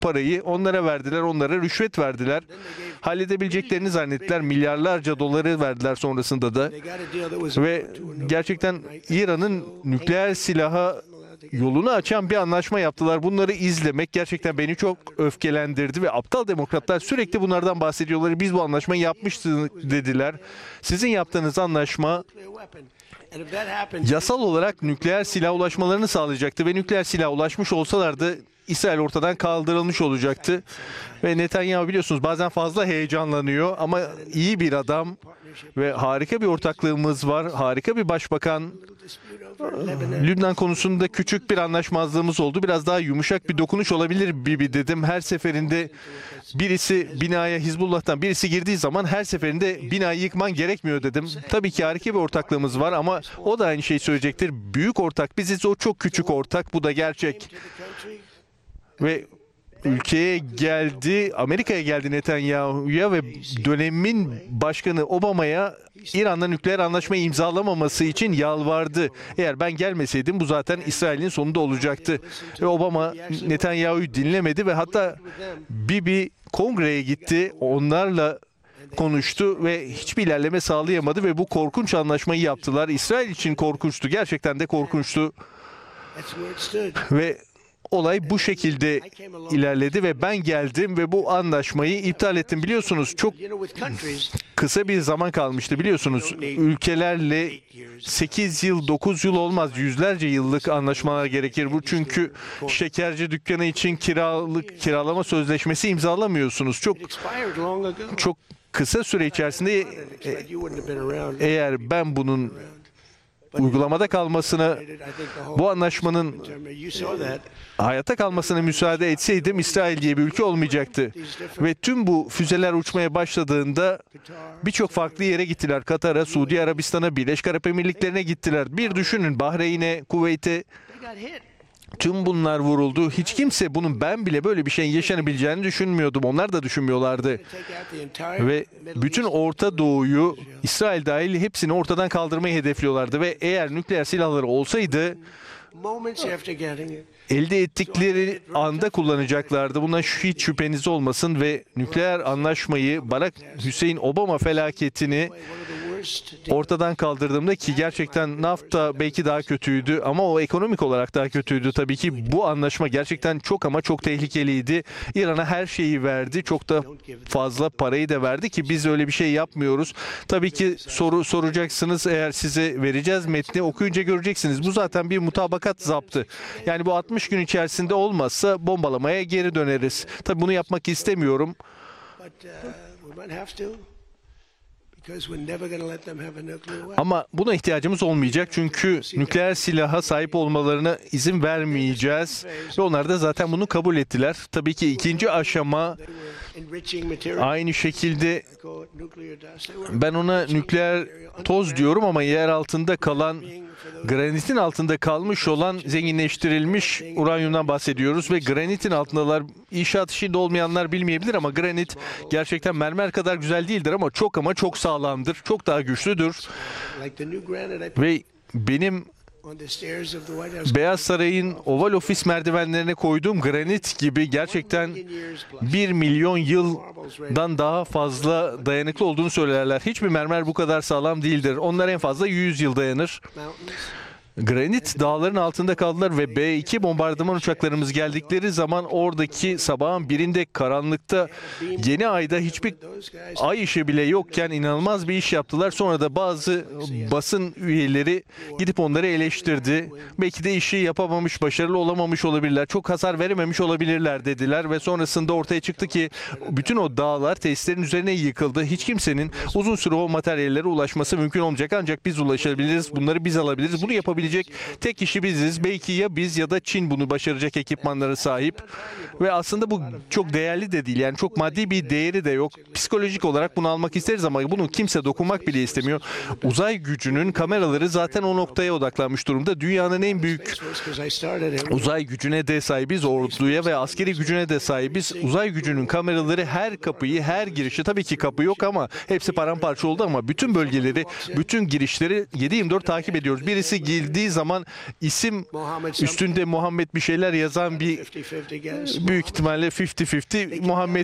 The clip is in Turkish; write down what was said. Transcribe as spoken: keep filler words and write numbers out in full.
parayı onlara verdiler, onlara rüşvet verdiler. Halledebileceklerini zannettiler, milyarlarca doları verdiler sonrasında da. Ve gerçekten İran'ın nükleer silaha yolunu açan bir anlaşma yaptılar. Bunları izlemek gerçekten beni çok öfkelendirdi ve aptal demokratlar sürekli bunlardan bahsediyorlar. Biz bu anlaşmayı yapmıştık dediler. Sizin yaptığınız anlaşma yasal olarak nükleer silah ulaşmalarını sağlayacaktı ve nükleer silah ulaşmış olsalardı İsrail ortadan kaldırılmış olacaktı. Ve Netanyahu biliyorsunuz bazen fazla heyecanlanıyor ama iyi bir adam ve harika bir ortaklığımız var. Harika bir başbakan. Lübnan konusunda küçük bir anlaşmazlığımız oldu. Biraz daha yumuşak bir dokunuş olabilir Bibi dedim. Her seferinde birisi binaya Hizbullah'tan birisi girdiği zaman her seferinde binayı yıkman gerekmiyor dedim. Tabii ki harika bir ortaklığımız var ama o da aynı şeyi söyleyecektir. Büyük ortak biziz, o çok küçük ortak. Bu da gerçek. Ve ülkeye geldi, Amerika'ya geldi Netanyahu'ya ve dönemin başkanı Obama'ya İran'la nükleer anlaşmayı imzalamaması için yalvardı. Eğer ben gelmeseydim bu zaten İsrail'in sonunda olacaktı. Ve Obama Netanyahu'yu dinlemedi ve hatta Bibi kongreye gitti, onlarla konuştu ve hiçbir ilerleme sağlayamadı ve bu korkunç anlaşmayı yaptılar. İsrail için korkunçtu, gerçekten de korkunçtu. Ve olay bu şekilde ilerledi ve ben geldim ve bu anlaşmayı iptal ettim. Biliyorsunuz çok kısa bir zaman kalmıştı. Biliyorsunuz ülkelerle sekiz yıl, dokuz yıl olmaz. Yüzlerce yıllık anlaşmalar gerekir. Bu çünkü şekerci dükkanı için kiralık kiralama sözleşmesi imzalamıyorsunuz. Çok çok kısa süre içerisinde eğer ben bunun uygulamada kalmasına, bu anlaşmanın hayata kalmasına müsaade etseydim İsrail diye bir ülke olmayacaktı. Ve tüm bu füzeler uçmaya başladığında birçok farklı yere gittiler. Katar'a, Suudi Arabistan'a, Birleşik Arap Emirlikleri'ne gittiler. Bir düşünün, Bahreyn'e, Kuveyt'e. Tüm bunlar vuruldu. Hiç kimse bunun ben bile böyle bir şeyin yaşanabileceğini düşünmüyordum. Onlar da düşünmüyorlardı. Ve bütün Orta Doğu'yu, İsrail dahil hepsini ortadan kaldırmayı hedefliyorlardı. Ve eğer nükleer silahları olsaydı elde ettikleri anda kullanacaklardı. Buna hiç şüpheniz olmasın ve nükleer anlaşmayı, Barack Hüseyin Obama felaketini ortadan kaldırdığımda ki gerçekten NAFTA belki daha kötüydü ama o ekonomik olarak daha kötüydü. Tabii ki bu anlaşma gerçekten çok ama çok tehlikeliydi. İran'a her şeyi verdi. Çok da fazla parayı da verdi ki biz öyle bir şey yapmıyoruz. Tabii ki soru soracaksınız, eğer size vereceğiz metni okuyunca göreceksiniz. Bu zaten bir mutabakat zaptı. Yani bu altmış gün içerisinde olmazsa bombalamaya geri döneriz. Tabii bunu yapmak istemiyorum. Ama buna ihtiyacımız olmayacak çünkü nükleer silaha sahip olmalarına izin vermeyeceğiz ve onlar da zaten bunu kabul ettiler. Tabii ki ikinci aşama aynı şekilde ben ona nükleer toz diyorum ama yer altında kalan, granitin altında kalmış olan zenginleştirilmiş uranyumdan bahsediyoruz ve granitin altındalar. İnşaat işinde olmayanlar bilmeyebilir ama granit gerçekten mermer kadar güzel değildir ama çok ama çok sağlamdır. Çok daha güçlüdür. Ve benim Beyaz Saray'ın Oval Ofis merdivenlerine koyduğum granit gibi gerçekten bir milyon yıldan daha fazla dayanıklı olduğunu söylerler. Hiçbir mermer bu kadar sağlam değildir. Onlar en fazla yüz yıl dayanır. Granit dağların altında kaldılar ve B iki bombardıman uçaklarımız geldikleri zaman oradaki sabahın birinde karanlıkta yeni ayda hiçbir ay ışığı bile yokken inanılmaz bir iş yaptılar. Sonra da bazı basın üyeleri gidip onları eleştirdi. Belki de işi yapamamış, başarılı olamamış olabilirler. Çok hasar verememiş olabilirler dediler ve sonrasında ortaya çıktı ki bütün o dağlar tesislerin üzerine yıkıldı. Hiç kimsenin uzun süre o materyallere ulaşması mümkün olmayacak. Ancak biz ulaşabiliriz. Bunları biz alabiliriz. Bunu yapabilecek tek kişi biziz. Belki ya biz ya da Çin bunu başaracak ekipmanlara sahip. Ve aslında bu çok değerli de değil. Yani çok maddi bir değeri de yok. Psikolojik olarak bunu almak isteriz ama bunu kimse dokunmak bile istemiyor. Uzay gücünün kameraları zaten o noktaya odaklanmış durumda. Dünyanın en büyük uzay gücüne de sahibiz. Orduya ve askeri gücüne de sahibiz. Uzay gücünün kameraları her kapıyı, her girişi, tabii ki kapı yok ama hepsi paramparça oldu ama bütün bölgeleri, bütün girişleri yedi yirmi dört takip ediyoruz. Birisi girdi girdiği zaman isim üstünde Muhammed bir şeyler yazan bir büyük ihtimalle elli elli Muhammed